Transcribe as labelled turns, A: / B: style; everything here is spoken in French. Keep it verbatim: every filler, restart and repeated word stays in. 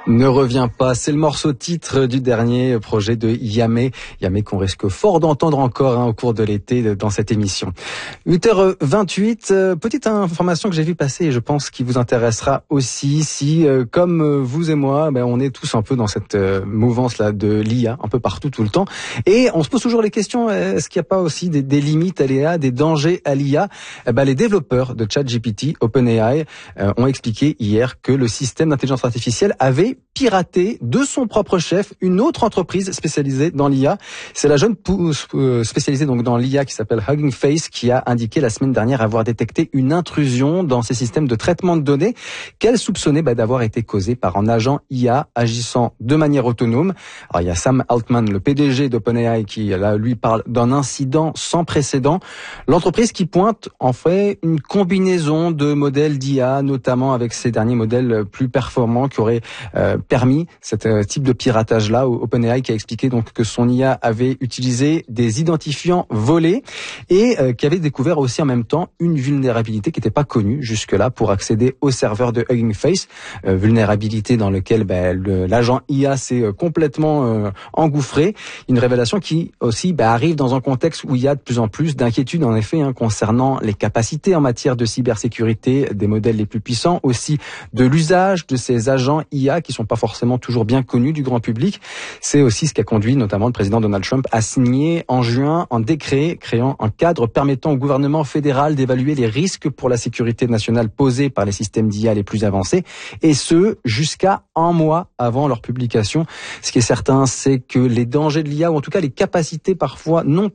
A: Ne revient pas, c'est le morceau titre du dernier projet de Yamé. Yamé qu'on risque fort d'entendre encore hein, au cours de l'été dans cette émission. huit heures vingt-huit, euh, petite information que j'ai vu passer et je pense qu'il vous intéressera aussi si, euh, comme vous et moi, ben, on est tous un peu dans cette euh, mouvance-là de l'I A, un peu partout, tout le temps. Et on se pose toujours les questions, est-ce qu'il n'y a pas aussi des, des limites à l'I A, des dangers à l'I A? eh ben, Les développeurs de ChatGPT, OpenAI, euh, ont expliqué hier que le système d'intelligence artificielle avait piraté de son propre chef une autre entreprise spécialisée dans l'I A. C'est la jeune pousse spécialisée donc dans l'I A qui s'appelle Hugging Face qui a indiqué la semaine dernière avoir détecté une intrusion dans ses systèmes de traitement de données qu'elle soupçonnait bah, d'avoir été causée par un agent I A agissant de manière autonome. Alors il y a Sam Altman, le P D G d'OpenAI, qui là lui parle d'un incident sans précédent. L'entreprise qui pointe en fait une combinaison de modèles d'I A, notamment avec ces derniers modèles plus performants qui auraient euh, permis ce euh, type de piratage-là. OpenAI qui a expliqué donc que son I A avait utilisé des identifiants volés et euh, qui avait découvert aussi en même temps une vulnérabilité qui n'était pas connue jusque-là pour accéder au serveur de Hugging Face, euh, vulnérabilité dans laquelle ben, le, l'agent I A s'est euh, complètement euh, engouffré. Une révélation qui aussi ben, arrive dans un contexte où il y a de plus en plus d'inquiétudes en effet hein, concernant les capacités en matière de cybersécurité des modèles les plus puissants, aussi de l'usage de ces agents I A qui sont pas forcément toujours bien connus du grand public. C'est aussi ce qui a conduit notamment le président Donald Trump à signer en juin un décret créant un cadre permettant au gouvernement fédéral d'évaluer les risques pour la sécurité nationale posés par les systèmes d'I A les plus avancés, et ce jusqu'à un mois avant leur publication. Ce qui est certain, c'est que les dangers de l'I A, ou en tout cas les capacités parfois non